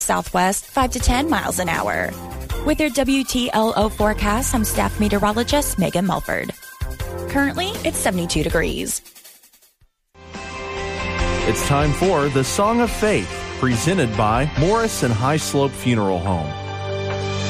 Southwest 5 to 10 miles an hour. With your WTLO forecast, I'm staff meteorologist Megan Mulford. Currently, it's 72 degrees. It's time for the Song of Faith, presented by Morrison High Slope Funeral Home.